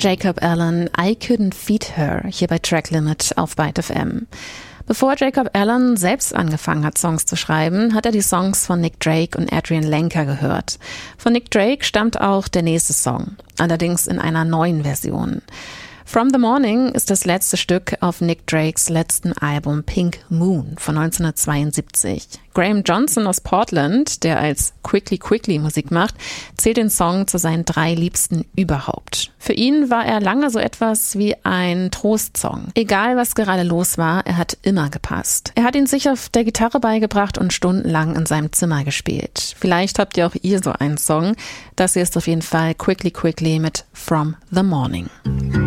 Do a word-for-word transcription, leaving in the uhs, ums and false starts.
Jacob Allen, I Couldn't Feed Her, hier bei Track Limit auf Byte F M. Bevor Jacob Allen selbst angefangen hat, Songs zu schreiben, hat er die Songs von Nick Drake und Adrian Lenker gehört. Von Nick Drake stammt auch der nächste Song, allerdings in einer neuen Version. From the Morning ist das letzte Stück auf Nick Drakes letzten Album Pink Moon von neunzehnhundertzweiundsiebzig. Graham Johnson aus Portland, der als Quickly Quickly Musik macht, zählt den Song zu seinen drei Liebsten überhaupt. Für ihn war er lange so etwas wie ein Trostsong. Egal, was gerade los war, er hat immer gepasst. Er hat ihn sich auf der Gitarre beigebracht und stundenlang in seinem Zimmer gespielt. Vielleicht habt ihr auch ihr so einen Song. Das hier ist auf jeden Fall Quickly Quickly mit From the Morning.